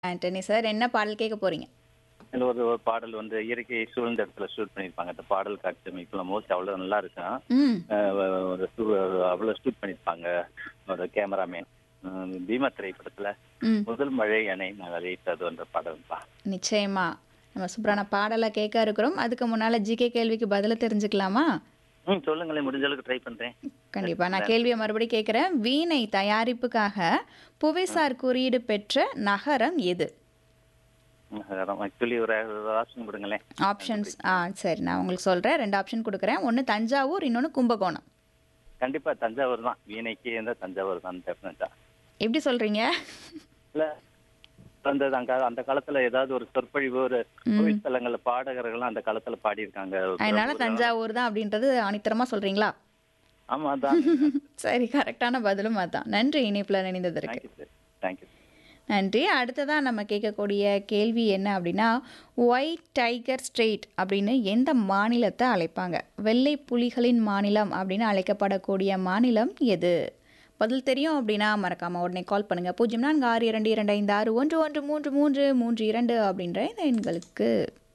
Antony sir என்ன பாடல் கேட்க போறீங்க? இதுல ஒரு ஒரு பாடல் வந்து இயற்கை சூழ்ந்த இடத்துல ஷூட் பண்ணியிருப்பாங்க. அந்த பாடல் காட்சி அமைப்புல மோஸ்ட் அவ்வளோ நல்லா இருக்கும். ம். ஒரு அவ்வளோ ஷூட் பண்ணியிருப்பாங்க ஒரு கேமராமேன். பீமா திரைப்படத்துல ம். முதல் மழை அணை நனைத்தது என்ற பாடல்பா. நிச்சயமா. நம்ம சூப்பரான பாடலா கேட்க இருக்கிறோம். அதுக்கு முன்னால ஜிகே கேள்விக்கு பதில தெரிஞ்சுக்கலாமா? சொல்லுங்களேன், முடிஞ்ச அளவுக்கு ட்ரை பண்றேன். கண்டிப்பா. நான் கேள்விய மறுபடியும் கேட்கிறேன். வீணை தயாரிப்புக்காக ம், புவிசார் குறியீடு பெற்ற நகரம் எது? ஆக்சுவலி ஒரு ஆப்ஷன் கொடுங்களேன். ஆப்ஷன்ஸ் சரி நான் உங்களுக்கு சொல்றேன். 2 ஆப்ஷன் குடுக்குறேன். ஒண்ணு தஞ்சாவூர், இன்னொன்னு கும்பகோணம். கண்டிப்பா தஞ்சாவூர் தான். வீணைக்கு இருந்தா தஞ்சாவூர் தான் டெஃபினட்டா. எப்படி சொல்றீங்க? இல்ல அந்த அந்த காலத்துல ஏதாவது ஒரு சொற்பொழிவு ஒரு ம். கோவில் தலங்கள்ல பாடகர்கள்லாம் அந்த காலத்துல பாடியிருக்காங்க. அதனால பிரபு தஞ்சாவூர் தான் அப்படின்றது ஆணித்தரமா சொல்றீங்களா? ஆமா அதான். சரி கரெக்டான பதிலும் அதான். நன்றி இணைப்புல இணைந்ததற்கு. Thank you sir. தேங்க்யூ. நன்றி. அடுத்ததா நம்ம கேட்கக்கூடிய கேள்வி என்ன அப்படின்னா, ஒயிட் டைகர் ஸ்ட்ரெயிட் அப்படின்னு எந்த மாநிலத்தை அழைப்பாங்க? வெள்ளை புலிகளின் மாநிலம் அப்படின்னு அழைக்கப்படக்கூடிய மாநிலம் எது? பதில் தெரியும் அப்படின்னா மறக்காம உடனே கால் பண்ணுங்க. 04622561133332 அப்படின்ற இந்த எண்களுக்கு.